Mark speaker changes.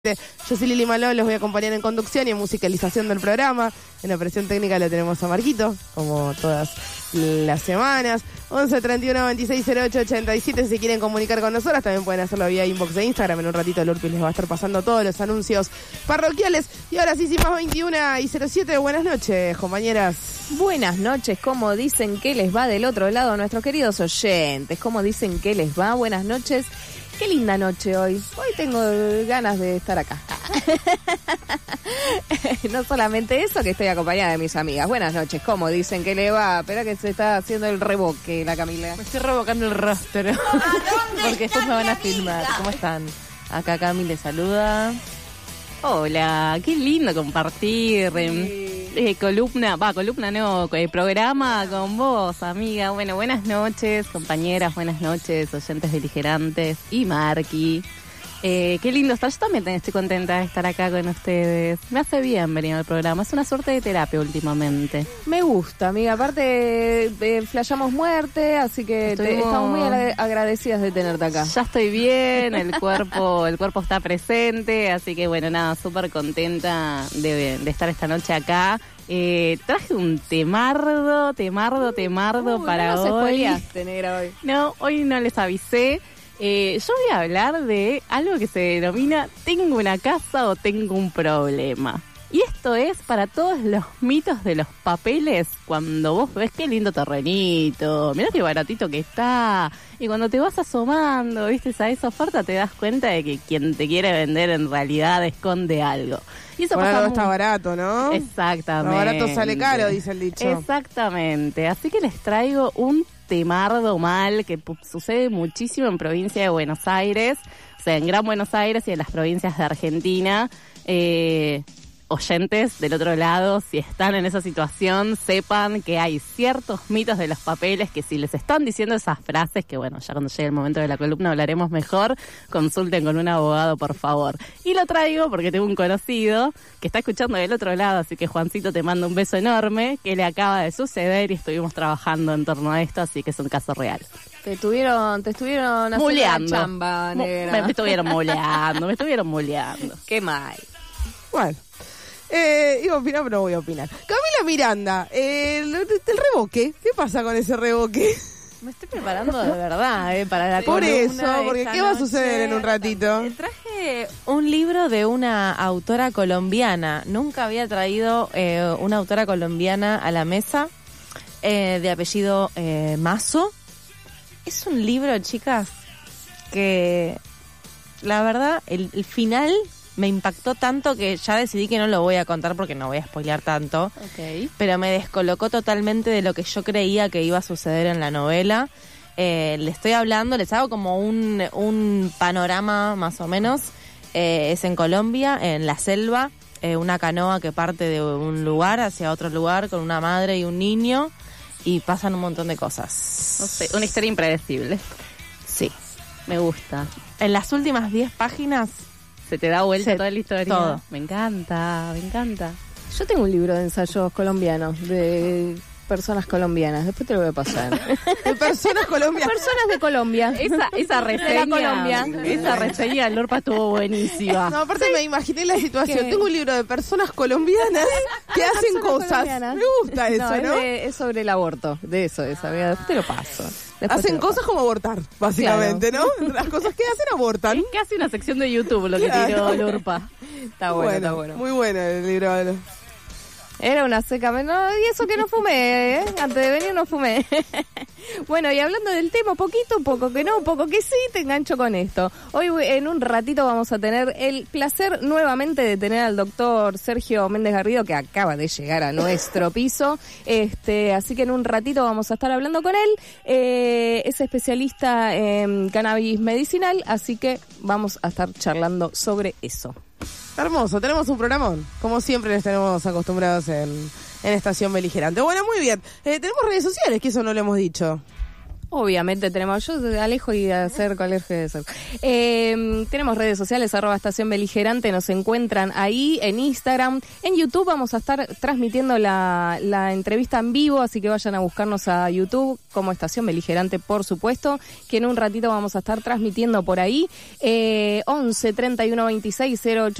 Speaker 1: Yo soy Lili Maló, los voy a acompañar en conducción y en musicalización del programa. En la operación técnica lo tenemos a Marquito, como todas las semanas. 11 31 26 08 87. Si quieren comunicar con nosotras, también pueden hacerlo vía inbox de Instagram. En un ratito Lurpi les va a estar pasando todos los anuncios parroquiales. Y ahora sí, más 21 y 07. Buenas noches, compañeras.
Speaker 2: Buenas noches, ¿cómo dicen que les va del otro lado nuestros queridos oyentes? ¿Cómo dicen que les va? Buenas noches. Qué linda noche hoy. Hoy tengo ganas de estar acá. No solamente eso, que estoy acompañada de mis amigas. Buenas noches, ¿cómo dicen que le va? Espera que se está haciendo el revoque, la Camila.
Speaker 3: Me estoy revocando el rostro. Porque después me van a filmar. ¿Cómo están? Acá Cami les saluda. Hola, qué lindo compartir programa con vos, amiga. Bueno, buenas noches, compañeras, buenas noches, oyentes beligerantes y Marqui. Qué lindo estar, yo también estoy contenta de estar acá con ustedes. Me hace bien venir al programa, es una suerte de terapia últimamente.
Speaker 2: Me gusta, amiga, aparte flashamos muerte, así que estamos muy agradecidas de tenerte acá.
Speaker 3: Ya estoy bien, el cuerpo está presente, así que bueno, nada, súper contenta de estar esta noche acá. Traje un temardo para
Speaker 2: no
Speaker 3: hoy.
Speaker 2: No spoileaste, negra, hoy.
Speaker 3: No, hoy no les avisé. Yo voy a hablar de algo que se denomina tengo una casa o tengo un problema. Y esto es para todos los mitos de los papeles. Cuando vos ves qué lindo terrenito, mirá qué baratito que está. Y cuando te vas asomando, viste, a esa oferta te das cuenta de que quien te quiere vender en realidad esconde algo. Y eso
Speaker 1: pasa está barato, ¿no?
Speaker 3: Exactamente.
Speaker 1: Lo barato sale caro, dice el dicho.
Speaker 3: Exactamente. Así que les traigo un temardo mal que sucede muchísimo en provincia de Buenos Aires, o sea, en Gran Buenos Aires y en las provincias de Argentina. Oyentes del otro lado, si están en esa situación, sepan que hay ciertos mitos de los papeles que si les están diciendo esas frases, que bueno, ya cuando llegue el momento de la columna hablaremos mejor, consulten con un abogado, por favor. Y lo traigo porque tengo un conocido que está escuchando del otro lado, así que Juancito, te mando un beso enorme, que le acaba de suceder y estuvimos trabajando en torno a esto, así que es un caso real.
Speaker 2: Te estuvieron haciendo
Speaker 3: muleando.
Speaker 2: La chamba, negra.
Speaker 3: Me estuvieron muleando.
Speaker 2: Qué mal.
Speaker 1: Bueno. Iba a opinar, pero no voy a opinar. Camila Miranda, el revoque. ¿Qué pasa con ese revoque?
Speaker 3: Me estoy preparando de verdad, para la
Speaker 1: Por
Speaker 3: columna.
Speaker 1: eso, porque ¿qué va a suceder en un ratito?
Speaker 3: Traje un libro de una autora colombiana. Nunca había traído una autora colombiana a la mesa, de apellido Mazo. Es un libro, chicas, que la verdad, el final me impactó tanto que ya decidí que no lo voy a contar porque no voy a spoilear tanto.
Speaker 2: Okay.
Speaker 3: Pero me descolocó totalmente de lo que yo creía que iba a suceder en la novela. Le estoy hablando, les hago como un panorama más o menos. Es en Colombia, en la selva, una canoa que parte de un lugar hacia otro lugar con una madre y un niño y pasan un montón de cosas.
Speaker 2: No sé, una historia impredecible.
Speaker 3: Sí.
Speaker 2: Me gusta.
Speaker 3: En las últimas 10 páginas
Speaker 2: se te da vuelta toda la historia.
Speaker 3: Todo.
Speaker 2: Me encanta. Yo tengo un libro de ensayos colombianos, de personas colombianas. Después te lo voy a pasar.
Speaker 1: ¿De personas colombianas?
Speaker 2: Personas de Colombia.
Speaker 3: Esa reseña.
Speaker 2: De la Colombia.
Speaker 3: Esa reseña de Lorpa estuvo buenísima.
Speaker 1: No, aparte me imaginé la situación.
Speaker 2: ¿Qué?
Speaker 1: Tengo un libro de personas colombianas que hacen cosas.
Speaker 2: Colombianas.
Speaker 1: Me gusta eso, ¿no?
Speaker 2: Es sobre el aborto. De eso es, amiga. Después te lo paso.
Speaker 1: Hacen cosas como abortar, básicamente,
Speaker 2: claro.
Speaker 1: ¿no? Las cosas que hacen abortan.
Speaker 3: Es casi una sección de YouTube lo que tiró Lurpa.
Speaker 2: Está bueno.
Speaker 1: Muy bueno el libro.
Speaker 2: Era una seca menor, y eso que no fumé, antes de venir no fumé. Bueno, y hablando del tema, poco que no, poco que sí, te engancho con esto. Hoy en un ratito vamos a tener el placer nuevamente de tener al doctor Sergio Méndez Garrido, que acaba de llegar a nuestro piso. Así que en un ratito vamos a estar hablando con él. Es especialista en cannabis medicinal, así que vamos a estar charlando sobre eso.
Speaker 1: Hermoso, tenemos un programón, como siempre les tenemos acostumbrados en Estación Beligerante. Bueno, muy bien. Tenemos redes sociales, que eso no lo hemos dicho.
Speaker 2: Obviamente tenemos, yo de alejo y acerco, alejo y acerco. Tenemos redes sociales, @Estación Beligerante, nos encuentran ahí en Instagram. En YouTube vamos a estar transmitiendo la entrevista en vivo, así que vayan a buscarnos a YouTube como Estación Beligerante, por supuesto, que en un ratito vamos a estar transmitiendo por ahí. 11 31 26 08